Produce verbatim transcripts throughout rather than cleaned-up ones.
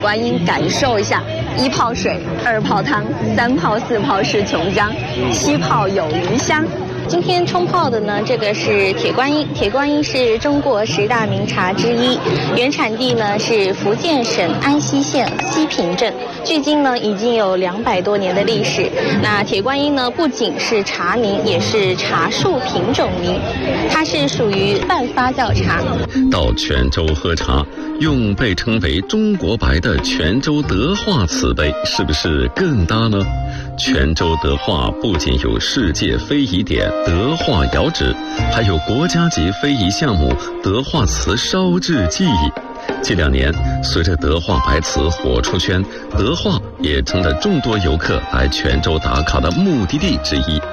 观音感受一下，一泡水，二泡汤，三泡四泡是琼浆，七泡有余香。今天冲泡的呢，这个是铁观音。铁观音是中国十大名茶之一，原产地呢是福建省安溪县西平镇，距今呢已经有两百多年的历史。那铁观音呢，不仅是茶名，也是茶树品种名，它是属于半发酵茶。 到泉州喝茶，用被称为中国白的泉州德化瓷杯，是不是更搭呢？泉州德化不仅有世界非遗典德化窑址，还有国家级非遗项目德化瓷烧制技艺。近两年，随着德化白瓷火出圈，德化也成了众多游客来泉州打卡的目的地之一。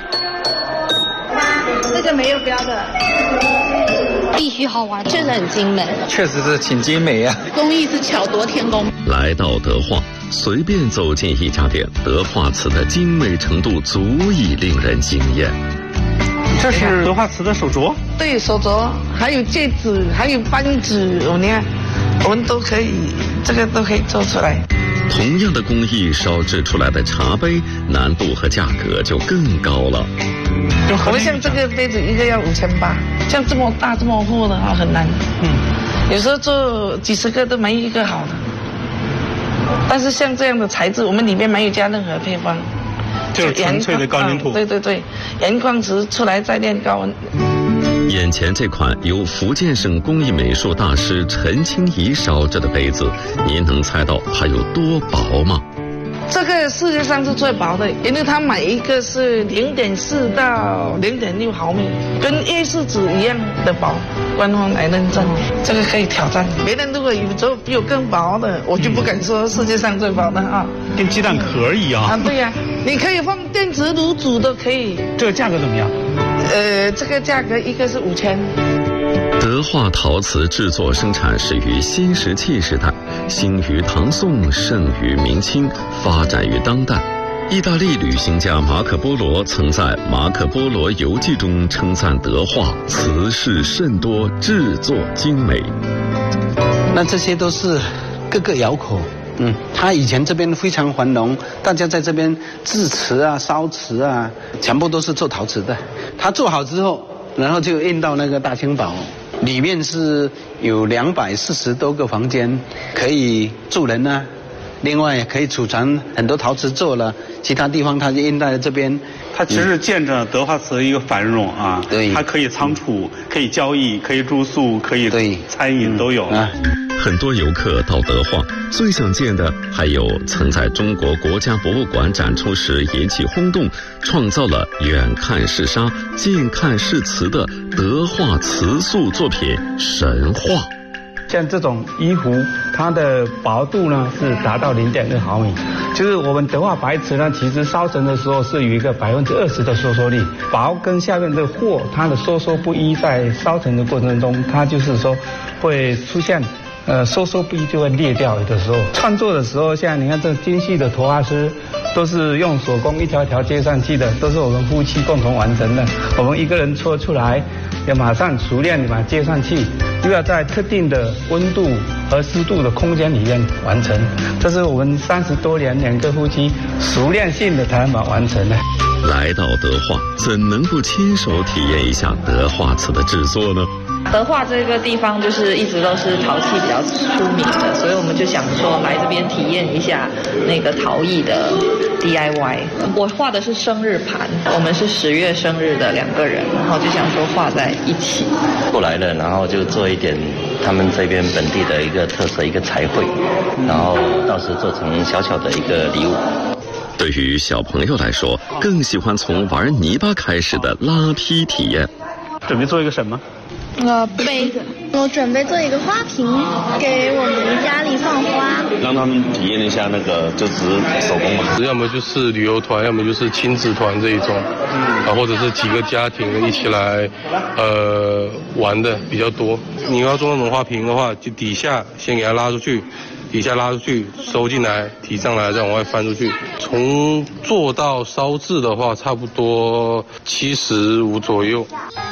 这个没有标的， 必须好玩，确实很精美， 确实是挺精美啊， 工艺是巧夺天工。 来到德化，随便走进一家店，德化瓷的精美程度足以令人惊艳。 这是德化瓷的手镯， 对，手镯，还有戒指，还有扳指，我们看，我们都可以，这个都可以做出来。 同样的工艺烧制出来的茶杯，难度和价格就更高了。 我们像这个杯子一个要五千八，像这么大这么厚的话很难。嗯，有时候做几十个都没一个好的。但是像这样的材质，我们里面没有加任何配方， 就是纯粹的高粘土。 嗯、对对对，盐矿瓷出来再炼高温。 眼前这款由福建省工艺美术大师陈清怡烧制的杯子，您能猜到它有多薄吗？ 这个世界上是最薄的，因为它每一个是零点四到零点六毫米，跟 A 四纸一样的薄。官方来认证，这个可以挑战。别人如果有时候比我更薄的，我就不敢说世界上最薄的啊。 跟鸡蛋壳一样啊，对呀、啊，你可以放电磁炉煮都可以。 这个价格怎么样？ 呃，这个价格一个是五千。 德化陶瓷制作生产始于新石器时代，兴于唐宋，盛于明清，发展于当代。意大利旅行家马可波罗曾在《马可波罗游记》中称赞德化瓷饰甚多，制作精美。 那这些都是各个窑口，嗯，他以前这边非常繁荣，大家在这边制瓷啊、烧瓷啊，全部都是做陶瓷的。他做好之后，然后就运到那个大清堡，里面是有两百四十多个房间，可以住人啊。另外可以储藏很多陶瓷做了，其他地方它就运到这边。 它其实见证德化瓷一个繁荣啊， 对， 它可以仓储，可以交易，可以住宿，可以餐饮都有。 啊， 很多游客到德化，最想见的还有曾在中国国家博物馆展出时引起轰动，创造了远看是沙，近看是瓷的德化瓷塑作品《神话》。 像这种衣服，它的薄度呢是达到零点二毫米。就是我们德化白瓷呢，其实烧成的时候是有一个百分之二十的收缩力，薄跟下面的货它的收缩不一，在烧成的过程中，它就是说会出现呃收缩不一，就会裂掉。有的时候创作的时候，像你看这精细的头发丝，都是用手工一条条接上去的，都是我们夫妻共同完成的。我们一个人搓出来，要马上熟练地把它接上去，又要在特定的温度和湿度的空间里面完成。这是我们三十多年两个夫妻熟练性的才能把它完成的。 来到德化，怎能不亲手体验一下德化瓷的制作呢？ 德化这个地方就是一直都是陶器比较出名的，所以我们就想说来这边体验一下那个陶艺的 D I Y。 我画的是生日盘，我们是十月生日的两个人，然后就想说画在一起过来了，然后就做一点他们这边本地的一个特色，一个彩绘，然后到时做成小小的一个礼物。 对于小朋友来说，更喜欢从玩泥巴开始的拉坯体验。 准备做一个什么？ 呃，杯子，我准备做一个花瓶，给我们家里放花， 让他们体验一下那个就只是手工嘛， 要么就是旅游团，要么就是亲子团这一种，啊，或者是几个家庭一起来，呃，玩的比较多。你要做那种花瓶的话，就底下先给它拉出去，底下拉出去，收进来，提上来，再往外翻出去。从做到烧制的话，差不多七十五左右。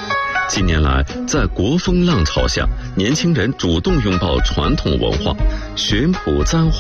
近年来，在国风浪潮下，年轻人主动拥抱传统文化，选谱簪画